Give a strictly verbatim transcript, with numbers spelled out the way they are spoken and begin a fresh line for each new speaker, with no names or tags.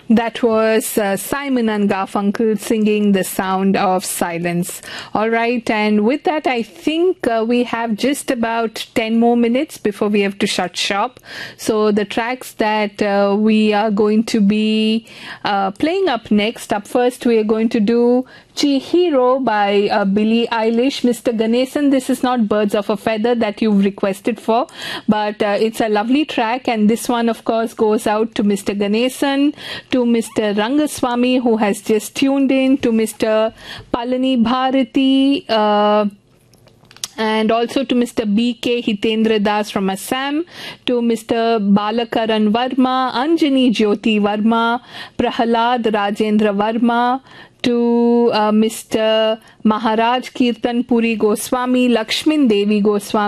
That was uh, Simon and Garfunkel singing The Sound of Silence. All right, and with that, I think uh, we have just about ten more minutes before we have to shut shop. So the tracks that uh, we are going to be uh, playing up next, up first, we are going to do Chihiro by uh, Billie Eilish. Mister Ganesan, this is not Birds of a Feather that you've requested for, but uh, it's a lovely track, and this one, of course, goes out to Mister Ganesan, to Mister Rangaswamy, who has just tuned in, to Mister Palani Bharati, uh, and also to Mister B K Hitendra Das from Assam, to Mister Balakaran Verma, Anjani Jyoti Verma, Prahalad Rajendra Verma, to uh, Mister Maharaj Kirtan Puri Goswami, Lakshmin Devi Goswami,